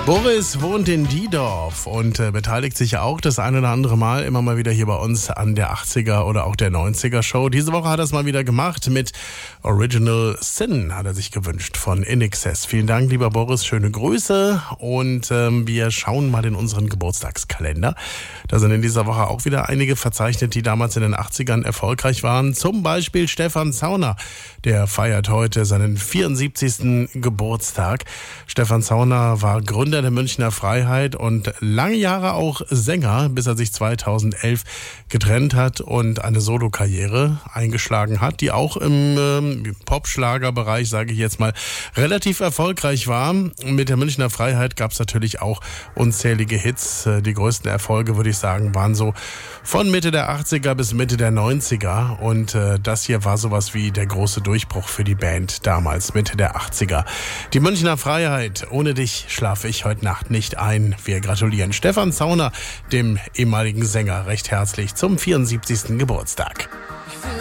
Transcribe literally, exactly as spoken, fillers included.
Boris wohnt in Diedorf und äh, beteiligt sich ja auch das ein oder andere Mal immer mal wieder hier bei uns an der achtziger oder auch der neunziger Show. Diese Woche hat er es mal wieder gemacht mit Original Sin, hat er sich gewünscht von In Excess. Vielen Dank, lieber Boris, schöne Grüße und ähm, wir schauen mal in unseren Geburtstagskalender. Da sind in dieser Woche auch wieder einige verzeichnet, die damals in den achtzigern erfolgreich waren. Zum Beispiel Stefan Zauner, der feiert heute seinen vierundsiebzigsten Geburtstag. Stefan Zauner war Gründer der Münchner Freiheit und lange Jahre auch Sänger, bis er sich zweitausendelf getrennt hat und eine Solokarriere eingeschlagen hat, die auch im ähm, Popschlagerbereich, sage ich jetzt mal, relativ erfolgreich war. Mit der Münchner Freiheit gab es natürlich auch unzählige Hits. Die größten Erfolge, würde ich sagen, waren so von Mitte der achtziger bis Mitte der neunziger und äh, das hier war sowas wie der große Durchbruch für die Band damals, Mitte der achtziger. Die Münchner Freiheit, ohne dich schlafe ich heute Nacht nicht ein. Wir gratulieren Stefan Zauner, dem ehemaligen Sänger, recht herzlich zum vierundsiebzigsten Geburtstag.